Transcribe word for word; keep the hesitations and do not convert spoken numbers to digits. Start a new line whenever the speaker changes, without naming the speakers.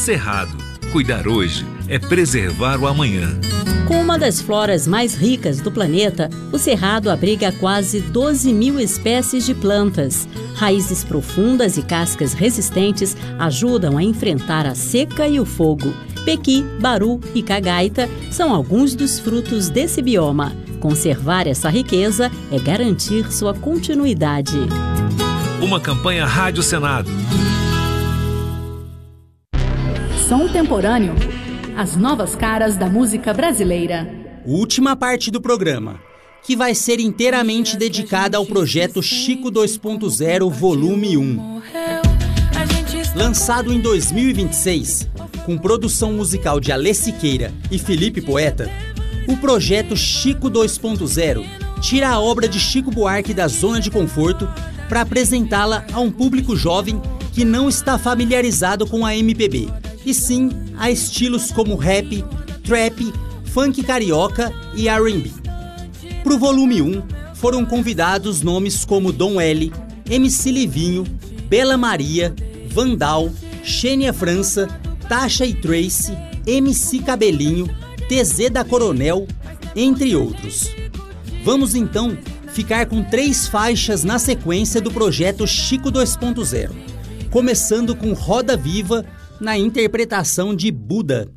Cerrado. Cuidar hoje é preservar o amanhã.
Com uma das floras mais ricas do planeta, o Cerrado abriga quase doze mil espécies de plantas. Raízes profundas e cascas resistentes ajudam a enfrentar a seca e o fogo. Pequi, baru e cagaita são alguns dos frutos desse bioma. Conservar essa riqueza é garantir sua continuidade.
Uma campanha Rádio Senado.
Som Temporâneo. As novas caras da música brasileira.
Última parte do programa, que vai ser inteiramente dedicada ao projeto Chico dois ponto zero Volume um. Lançado em dois mil e vinte e seis, com produção musical de Alê Siqueira e Felipe Poeta, o projeto Chico dois ponto zero tira a obra de Chico Buarque da zona de conforto para apresentá-la a um público jovem que não está familiarizado com a M P B, e sim a estilos como rap, trap, funk carioca e R and B. Para o volume um, foram convidados nomes como Dom L, M C Livinho, Bela Maria, Vandal, Xênia França, Tasha e Tracy, M C Cabelinho, T Z da Coronel, entre outros. Vamos então ficar com três faixas na sequência do projeto Chico dois ponto zero, começando com Roda Viva, na interpretação de Buda.